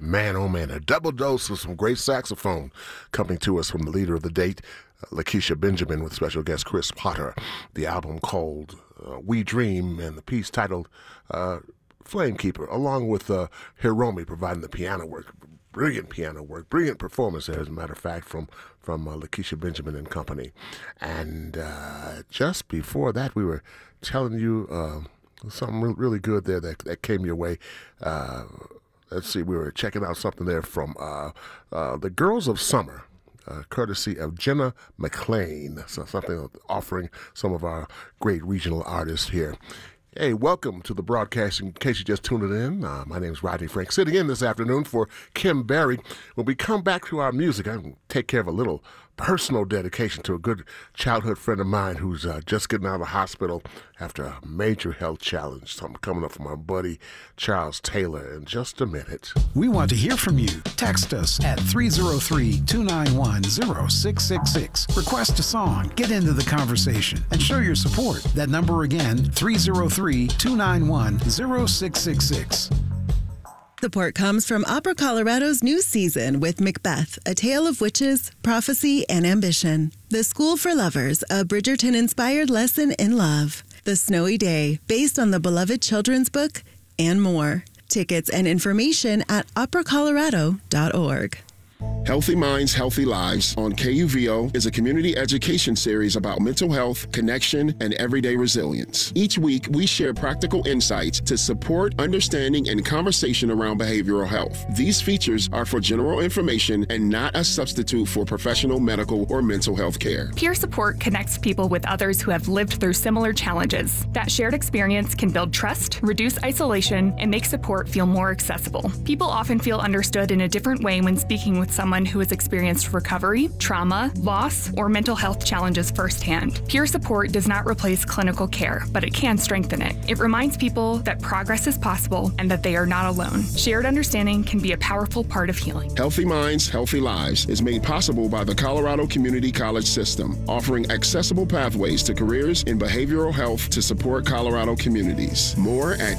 Man, oh man, a double dose of some great saxophone coming to us from the leader of the date, Lakeisha Benjamin, with special guest Chris Potter. The album called We Dream, and the piece titled Flamekeeper, along with Hiromi providing the piano work. Brilliant piano work, brilliant performance there, as a matter of fact, from Lakeisha Benjamin and company. And just before that, we were telling you something really good there that came your way. Let's see, we were checking out something there from the Girls of Summer, courtesy of Jenna McLean. So something offering some of our great regional artists here. Hey, welcome to the broadcast. In case you just tuned it in, my name is Rodney Frank, sitting in this afternoon for Kim Berry. When we come back to our music, I'm going to take care of a little personal dedication to a good childhood friend of mine who's just getting out of the hospital after a major health challenge. Something coming up from our buddy Charles Taylor in just a minute. We want to hear from you. Text us at 303-291-0666. Request a song, get into the conversation, and show your support. That number again, 303-291-0666. Support comes from Opera Colorado's new season with Macbeth, A Tale of Witches, Prophecy, and Ambition. The School for Lovers, a Bridgerton-inspired lesson in love. The Snowy Day, based on the beloved children's book, and more. Tickets and information at operacolorado.org. Healthy Minds, Healthy Lives on KUVO is a community education series about mental health, connection, and everyday resilience. Each week, we share practical insights to support understanding and conversation around behavioral health. These features are for general information and not a substitute for professional medical or mental health care. Peer support connects people with others who have lived through similar challenges. That shared experience can build trust, reduce isolation, and make support feel more accessible. People often feel understood in a different way when speaking with someone who has experienced recovery, trauma, loss, or mental health challenges firsthand. Peer support does not replace clinical care, but it can strengthen it. It reminds people that progress is possible and that they are not alone. Shared understanding can be a powerful part of healing. Healthy Minds, Healthy Lives is made possible by the Colorado Community College System, offering accessible pathways to careers in behavioral health to support Colorado communities. More at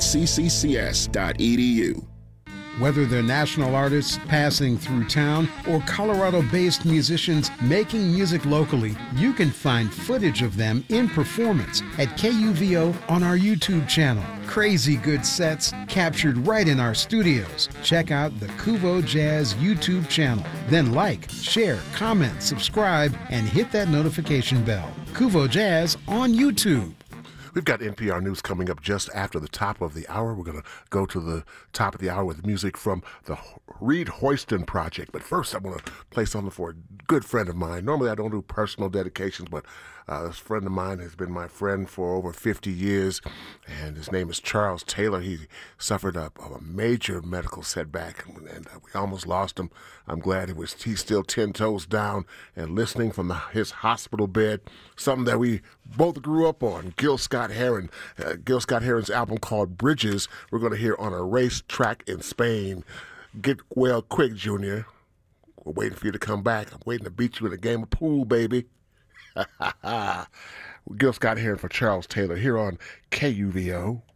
cccs.edu. Whether they're national artists passing through town or Colorado-based musicians making music locally, you can find footage of them in performance at KUVO on our YouTube channel. Crazy good sets captured right in our studios. Check out the Kuvo Jazz YouTube channel. Then like, share, comment, subscribe, and hit that notification bell. Kuvo Jazz on YouTube. We've got NPR News coming up just after the top of the hour. We're going to go to the top of the hour with music from the Reed Hoyston Project. But first, I want to play something for a good friend of mine. Normally, I don't do personal dedications, but this friend of mine has been my friend for over 50 years, and his name is Charles Taylor. He suffered a major medical setback, and we almost lost him. I'm glad he's still 10 toes down and listening from his hospital bed, something that we both grew up on. Gil Scott-Heron. Gil Scott-Heron's album called Bridges, we're going to hear on a racetrack in Spain. Get well quick, Junior. We're waiting for you to come back. I'm waiting to beat you in a game of pool, baby. Gil Scott-Heron for Charles Taylor here on KUVO.